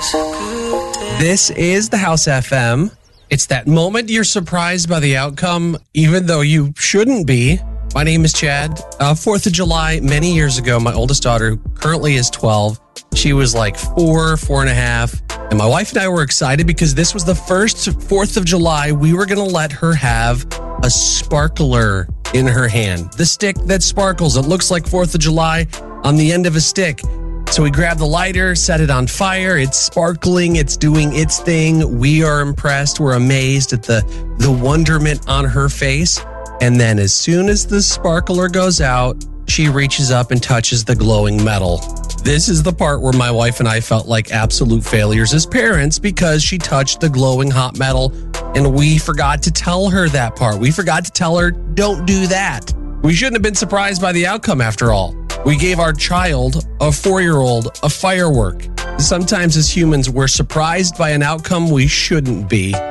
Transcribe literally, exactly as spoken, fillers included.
This is the House F M. It's that moment you're surprised by the outcome, even though you shouldn't be. My name is Chad. Uh, fourth of July, many years ago, my oldest daughter, who currently is twelve, she was like four, four and a half. And my wife and I were excited because this was the first fourth of July we were going to let her have a sparkler in her hand. The stick that sparkles. It looks like fourth of July on the end of a stick. So we grabbed the lighter, set it on fire. It's sparkling. It's doing its thing. We are impressed. We're amazed at the, the wonderment on her face. And then as soon as the sparkler goes out, she reaches up and touches the glowing metal. This is the part where my wife and I felt like absolute failures as parents because she touched the glowing hot metal and we forgot to tell her that part. We forgot to tell her, don't do that. We shouldn't have been surprised by the outcome after all. We gave our child, a four-year-old, a firework. Sometimes as humans, we're surprised by an outcome we shouldn't be.